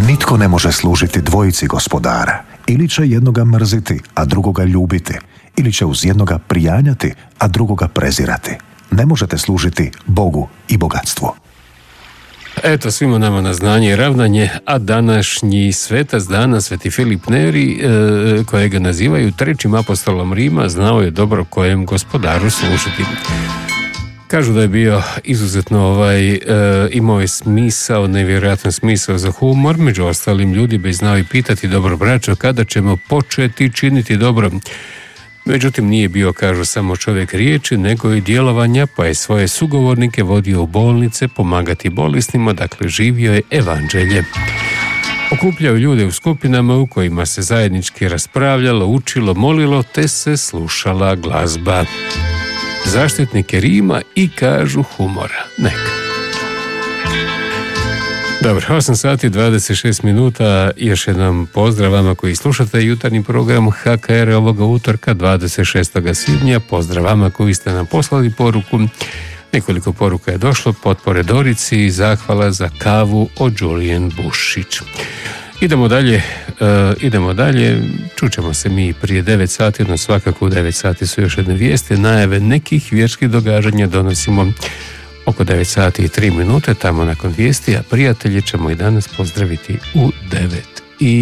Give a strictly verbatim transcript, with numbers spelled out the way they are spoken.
Nitko ne može služiti dvojici gospodara. Ili će jednoga mrziti, a drugoga ljubiti. Ili će uz jednoga prijanjati, a drugoga prezirati. Ne možete služiti Bogu i bogatstvu. Eto, svima nama na znanje i ravnanje, a današnji svetac dana, Sveti Filip Neri, e, kojega nazivaju trećim apostolom Rima, znao je dobro kojem gospodaru služiti. Kažu da je bio izuzetno ovaj, e, imao je smisao, nevjerojatan smisao za humor, među ostalim ljudi bi znao i pitati: dobro braćo, kada ćemo početi činiti dobro? Međutim, nije bio, kažu, samo čovjek riječi, nego i djelovanja, pa je svoje sugovornike vodio u bolnice pomagati bolesnima, dakle živio je evanđelje. Okupljao ljude u skupinama u kojima se zajednički raspravljalo, učilo, molilo, te se slušala glazba. Zaštitnike Rima i, kažu, humora. Neka. Dobro, osam sati dvadeset šest minuta, još jednom pozdrav vama koji slušate jutarnji program H K R ovoga utorka dvadeset šestog svibnja. Pozdrav vama koji ste nam poslali poruku. Nekoliko poruka je došlo, potpore Dorici i zahvala za kavu od Julian Bušić. Idemo dalje, uh, idemo dalje, čućemo se mi prije devet sati, odnosno svakako u devet sati su još jedne vijesti, najave nekih vjerskih događanja donosimo oko devet sati i tri minute, tamo nakon vijesti, a prijatelje ćemo i danas pozdraviti u devet.